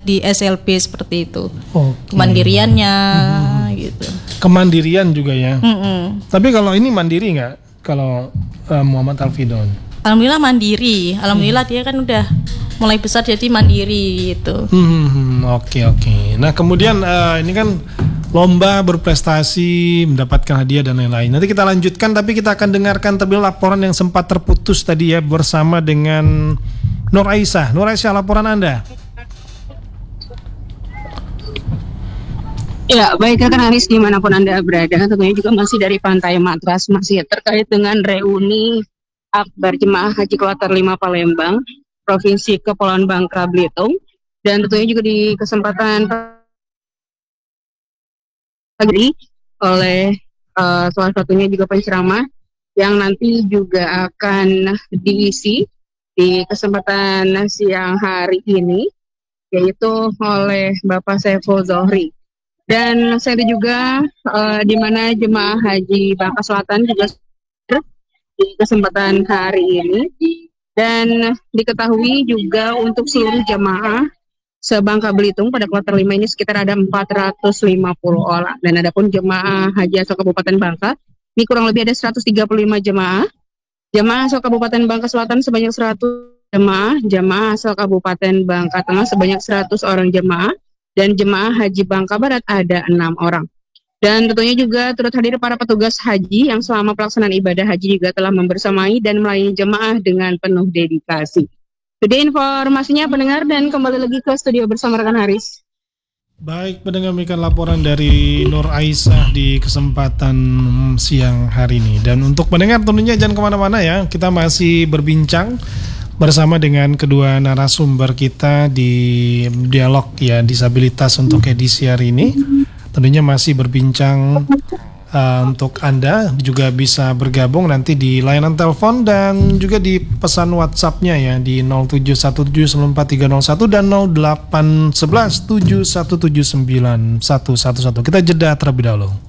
di SLB seperti itu. Oke. Kemandiriannya gitu. Kemandirian juga ya. Mm-mm. Tapi kalau ini mandiri nggak? Kalau Muhammad Alfidon? Alhamdulillah mandiri. Alhamdulillah dia kan udah mulai besar jadi mandiri gitu. Oke. Nah kemudian ini kan lomba berprestasi, mendapatkan hadiah dan lain-lain. Nanti kita lanjutkan, tapi kita akan dengarkan terlebih laporan yang sempat terputus tadi ya bersama dengan Nur Aisyah. Nur Aisyah, laporan Anda. Ya, baik rekan Haris dimanapun Anda berada, tentunya juga masih dari Pantai Matras, masih terkait dengan reuni Akbar Jemaah Haji Kloter 5 Palembang, Provinsi Kepulauan Bangka Belitung, dan tentunya juga di kesempatan pagi oleh salah satunya juga penceramah yang nanti juga akan diisi di kesempatan siang hari ini, yaitu oleh Bapak Saiful Zohri. Dan saya juga di mana jemaah haji Bangka Selatan juga di kesempatan hari ini, dan diketahui juga untuk seluruh jemaah se-Bangka Belitung pada kloter 5 ini sekitar ada 450 orang, dan adapun jemaah haji asal Kabupaten Bangka ini kurang lebih ada 135 jemaah asal Kabupaten Bangka Selatan sebanyak 100 jemaah asal Kabupaten Bangka Tengah sebanyak 100 orang jemaah, dan jemaah haji Bangka Barat ada 6 orang. Dan tentunya juga turut hadir para petugas haji yang selama pelaksanaan ibadah haji juga telah membersamai dan melayani jemaah dengan penuh dedikasi. Jadi informasinya pendengar, dan kembali lagi ke studio bersama rekan Haris. Baik, pendengar, demikian laporan dari Nur Aisyah di kesempatan siang hari ini. Dan untuk pendengar tentunya jangan kemana-mana ya, kita masih berbincang bersama dengan kedua narasumber kita di dialog ya disabilitas untuk edisi hari ini. Tentunya masih berbincang. Untuk Anda juga bisa bergabung nanti di layanan telepon dan juga di pesan WhatsApp-nya ya di 0717943001 dan 0811717911. Kita jeda terlebih dahulu.